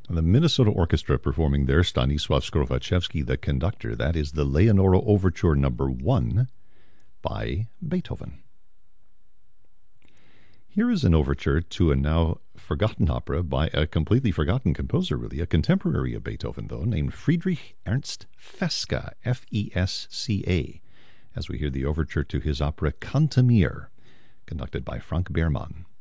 The Minnesota Orchestra performing their Stanisław Skrowaczewski, the conductor. That is the Leonora Overture Number 1 by Beethoven. Here is an overture to a now forgotten opera by a completely forgotten composer, really, a contemporary of Beethoven, though, named Friedrich Ernst Fesca, F-E-S-C-A, as we hear the overture to his opera Cantemir, conducted by Frank Behrmann.